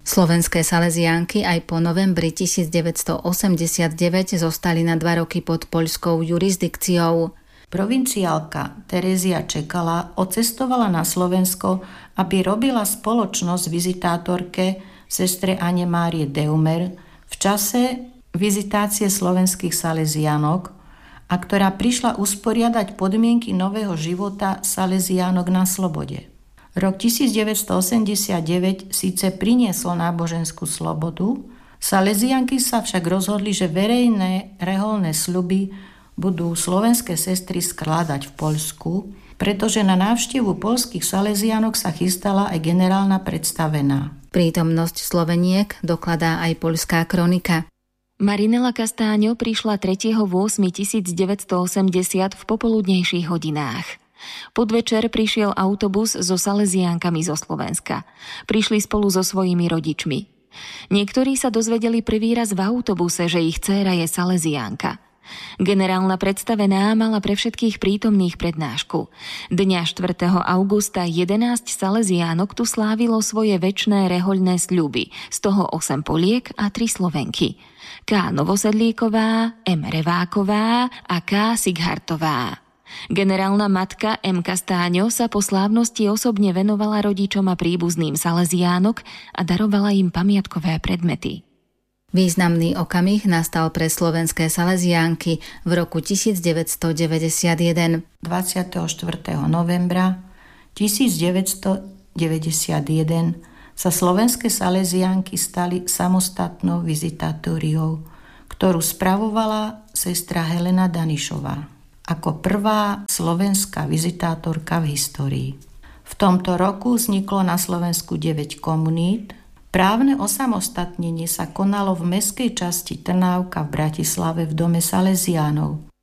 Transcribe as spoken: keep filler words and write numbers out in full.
Slovenské saleziánky aj po novembri tisícdeväťstoosemdesiatdeväť zostali na dva roky pod poľskou jurisdikciou. Provinciálka Terézia Čekala odcestovala na Slovensko, aby robila spoločnosť vizitátorke sestre Anne Márie Deumer v čase vizitácie slovenských saleziánok, a ktorá prišla usporiadať podmienky nového života saleziánok na slobode. Rok tisícdeväťstoosemdesiatdeväť síce priniesol náboženskú slobodu, saleziánky sa však rozhodli, že verejné reholné sľuby budú slovenské sestry skladať v Poľsku, pretože na návštevu poľských saleziánok sa chystala aj generálna predstavená. Prítomnosť Sloveniek dokladá aj poľská kronika. Marinela Castáňo prišla tretieho ôsmeho tisícdeväťstoosemdesiat v popoludnejších hodinách. Podvečer prišiel autobus so saleziánkami zo Slovenska. Prišli spolu so svojimi rodičmi. Niektorí sa dozvedeli prvý raz v autobuse, že ich dcéra je saleziánka. Generálna predstavená mala pre všetkých prítomných prednášku. Dňa štvrtého augusta jedenásť saleziánok tu slávilo svoje večné rehoľné sľuby, z toho osem Poliek a tri Slovenky. K. Novosedlíková, M. Reváková a K. Sighartová. Generálna matka M. Castáňo sa po slávnosti osobne venovala rodičom a príbuzným saleziánok a darovala im pamiatkové predmety. Významný okamih nastal pre slovenské saleziánky v roku tisícdeväťstodeväťdesiatjeden. dvadsiateho štvrtého novembra tisícdeväťstodeväťdesiatjeden sa slovenské saleziánky stali samostatnou vizitátoriou, ktorú spravovala sestra Helena Danišová ako prvá slovenská vizitátorka v histórii. V tomto roku vzniklo na Slovensku deväť komunít. Právne osamostatnenie sa konalo v mestskej časti Trnávka v Bratislave v dome saleziánov.